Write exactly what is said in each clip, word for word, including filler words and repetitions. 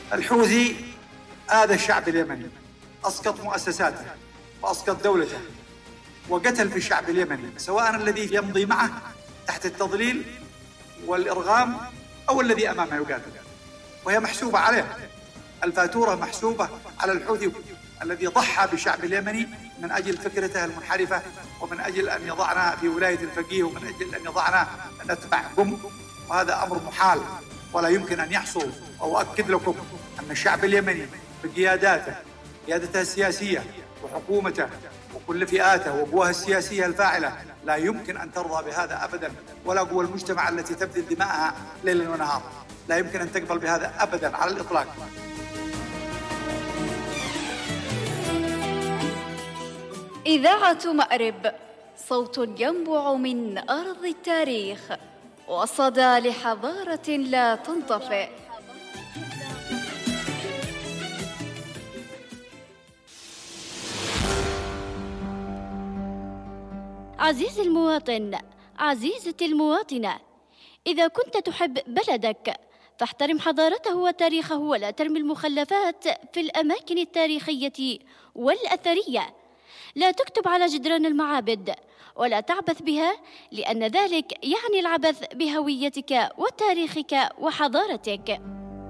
الحوثي آذى الشعب اليمني، أسقط مؤسساته وأسقط دولته وقتل في الشعب اليمني، سواء الذي يمضي معه تحت التضليل والإرغام أو الذي أمامه يقاتل، وهي محسوبة عليه. الفاتورة محسوبة على الحوثي الذي ضحى بالشعب اليمني من أجل فكرته المنحرفة، ومن أجل أن يضعنا في ولاية الفقيه، ومن أجل أن يضعنا نتبع قم، وهذا أمر محال ولا يمكن أن يحصل. وأؤكد لكم أن الشعب اليمني بقياداته، قيادته السياسية وحكومته وكل فئاته وقواه السياسية الفاعلة لا يمكن أن ترضى بهذا أبدا، ولا قوى المجتمع التي تبذل دماءها ليلا ونهارا لا يمكن أن تقبل بهذا أبدا على الإطلاق. إذاعة مأرب، صوت ينبع من أرض التاريخ وصدى لحضارة لا تنطفئ. عزيزي المواطن، عزيزتي المواطنة، إذا كنت تحب بلدك فاحترم حضارته وتاريخه، ولا ترمي المخلفات في الأماكن التاريخية والأثرية. لا تكتب على جدران المعابد ولا تعبث بها، لأن ذلك يعني العبث بهويتك وتاريخك وحضارتك.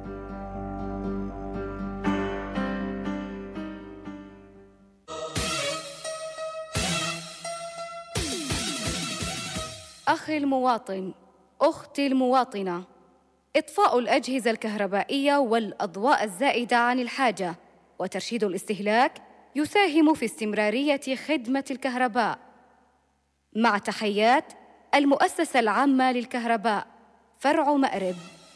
أخي المواطن، أختي المواطنة، إطفاء الأجهزة الكهربائية والأضواء الزائدة عن الحاجة وترشيد الاستهلاك يساهم في استمرارية خدمة الكهرباء. مع تحيات المؤسسة العامة للكهرباء، فرع مأرب.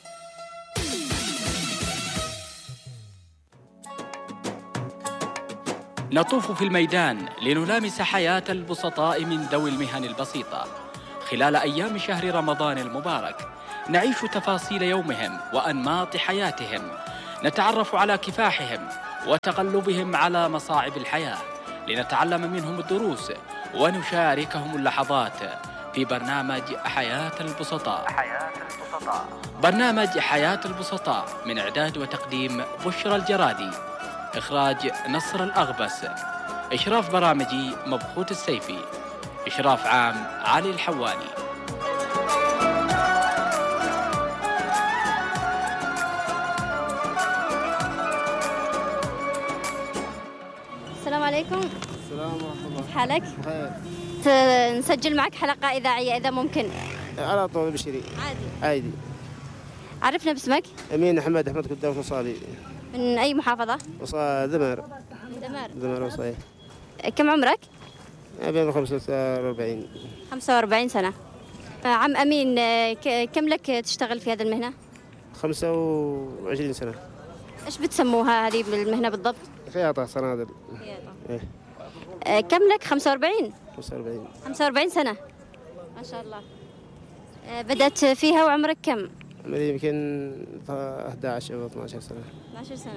نطوف في الميدان لنلامس حياة البسطاء من ذوي المهن البسيطة. خلال أيام شهر رمضان المبارك نعيش تفاصيل يومهم وأنماط حياتهم، نتعرف على كفاحهم وتقلبهم على مصاعب الحياة، لنتعلم منهم الدروس ونشاركهم اللحظات في برنامج حياة البسطاء. حياة البسطاء. برنامج حياة البسطاء من إعداد وتقديم بشرى الجرادي، إخراج نصر الأغبس، إشراف برامجي مبخوت السيفي، إشراف عام علي الحواني. السلام عليكم. السلام ورحمة الله. كيف حالك؟ بخير. نسجل معك حلقة إذاعية إذا ممكن. على طول بشري. عادي. عادي. عرفنا باسمك؟ أمين أحمد أحمد قدام وصالي. من أي محافظة؟ وصا دمر. دمر. دمر وصاي. كم عمرك؟ بين خمسة وأربعين. خمسة وأربعين سنة. عم أمين، كم لك تشتغل في هذه المهنة؟ خمسة وعشرين سنة. إيش بتسموها هذه المهنة بالضبط؟ خياطة صنادل. خياطة. إيه. كم لك؟ خمسة وأربعين؟ خمسة وأربعين. خمسة وأربعين سنة. ما شاء الله. بدأت فيها وعمرك كم؟ عمري يمكن أحد عشر أو اثنا عشر سنة. اثنا عشر سنة.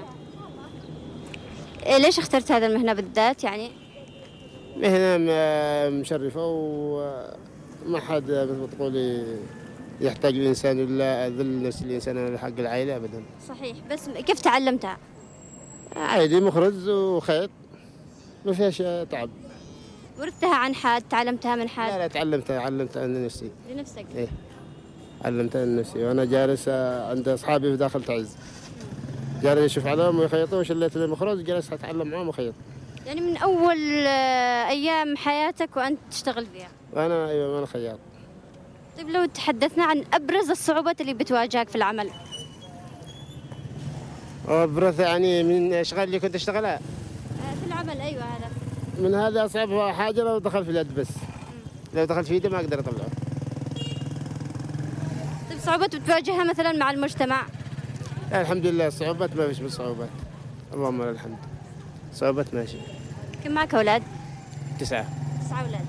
ليش اخترت هذا المهنة بالذات يعني؟ مهنة مشرفة وما حد مثل تقولي يحتاج الإنسان إلا ذل نفس الإنسان لحق العائلة أبدا. صحيح، بس كيف تعلمتها؟ عادي، مخرج وخيط، ما فيهاش تعب. ورثتها عن حد؟ تعلمتها من حد؟ لا لا تعلمتها علمتها لنفسي. لنفسك؟ إيه، علمتها لنفسي وأنا جالس عند أصحابي في داخل تعز. جالس أشوف عليهم ويخيطوا وشليت المخرج جالس أتعلم معهم وخيط. يعني من أول أيام حياتك وأنت تشتغل فيها؟ وأنا أيوة أنا خياط. طيب لو تحدثنا عن أبرز الصعوبات اللي بتواجهك في العمل؟ أبرز يعني من الأشغال اللي كنت أشتغلها؟ في العمل أيوة. هذا من هذا أصعب حاجة لو دخل في اليد بس. لو دخلت في يدي ما أقدر أطلعه. طيب صعوبات بتواجهها مثلا مع المجتمع؟ لا الحمد لله الصعوبات ما فيش بالصعوبات، اللهم لك الحمد. صعوبات ماشي. كم معك أولاد؟ تسعة. تسعة أولاد.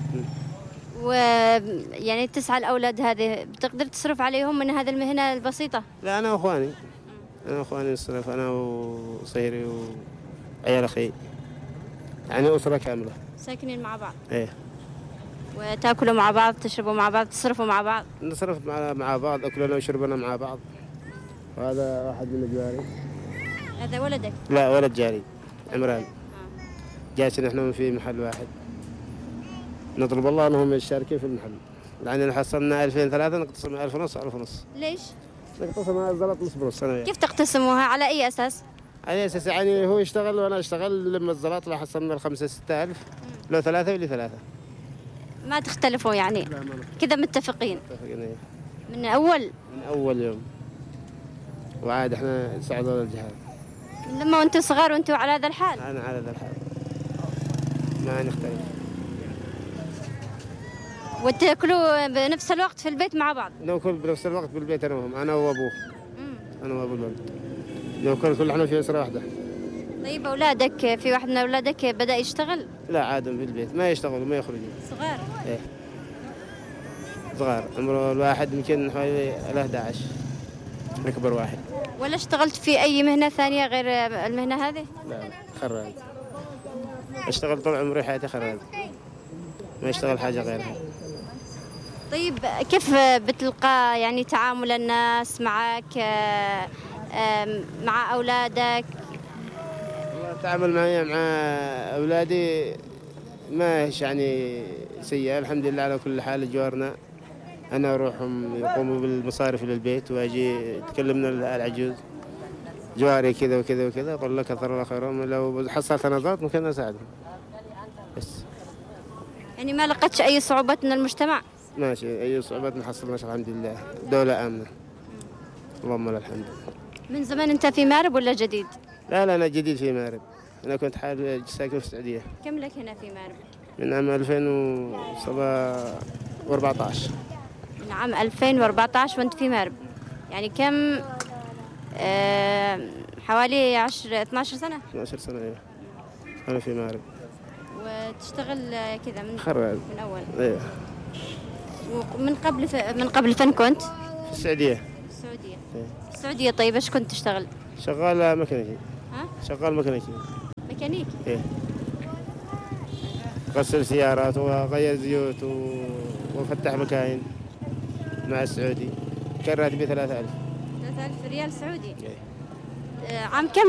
ويعني التسعة الأولاد هذه بتقدر تصرف عليهم من هذه المهنة البسيطة؟ لا أنا وأخواني. أنا وأخواني نصرف، أنا وصهري وعيال أخي. يعني أسرة كاملة. ساكنين مع بعض؟ إيه. وتاكلوا مع بعض، تشربوا مع بعض، تصرفوا مع بعض؟ نصرف مع مع بعض، أكلنا وشربنا مع بعض. وهذا واحد من الجواري. هذا ولدك؟ لا ولد جاري عمران. جالسين احنا في محل واحد نطلب الله انهم يشاركين في المحل. يعني حصلنا ألفين وثلاثة نقتسم ألف ونص ألف ونص. ليش؟ نقتسم الزلط نص بنص سنويا. كيف تقتسموها على أي أساس؟ على أساس يعني هو يشتغل وأنا أشتغل لما الزلط لو حصلنا الخمسة ستة ألف لو ثلاثة ولي ثلاثة. ما تختلفوا يعني؟ لا ما كذا متفقين؟ متفقين إيه. من أول؟ من أول يوم. وعاد احنا ساعدونا الجهاد. من لما وأنتم صغار وأنتم على هذا الحال؟ أنا على هذا الحال. ما نختلف. وتاكلوا بنفس الوقت في البيت مع بعض؟ ناكل بنفس الوقت بالبيت أنا وهم، أنا وأبوه. أنا وأبو الولد. ناكل كل احنا في أسرة واحدة. طيب أولادك، في واحد من أولادك بدأ يشتغل؟ لا عادهم في البيت، ما يشتغلوا ما يخرجوا. صغار؟ إيه. صغار، عمره الواحد يمكن حوالي أحد عشر. أكبر واحد. ولا اشتغلت في أي مهنة ثانية غير المهنة هذه؟ لا خراج. اشتغل طول عمري حياتي خراج. ما يشتغل حاجة غيرها. طيب كيف بتلقى يعني تعامل الناس معك مع أولادك؟ والله التعامل معي مع أولادي ما هيش يعني سيء، الحمد لله على كل حال. جوارنا أنا أروحهم يقوموا بالمصارف للبيت وأجي تكلمنا العجوز جواري كذا وكذا وكذا، أقول لك كثر الله خيرهم، لو حصلت نظات ممكن أساعدهم بس. يعني ما لقتش أي صعوبات من المجتمع؟ ماشي، أي صعوبات ما حصلناش الحمد لله، دولة آمنة اللهم لك الحمد. من زمان أنت في مأرب ولا جديد؟ لا لا أنا جديد في مأرب، أنا كنت حال ساكن في السعودية. كم لك هنا في مأرب؟ من عام ألفين وأربعة عشر. من عام ألفين وأربعة عشر وأنت في مأرب، يعني كم؟ آه حوالي عشر اثنا عشر سنة؟ اثنا عشر سنة إيه. أنا في مأرب. وتشتغل كذا من خراج من أول؟ إيه. ومن قبل ف... من قبل فين كنت؟ في السعودية. السعودية. إيه. السعودية. طيب ايش كنت تشتغل؟ شغال ميكانيكي. ها؟ شغال ميكانيكي. ميكانيكي؟ إيه. غسل سيارات وغير زيوت و... وفتح مكاين مع السعودي. كان راتبي ثلاثة ألف. ثلاثة آلاف ريال سعودي؟ إيه. آه عام كم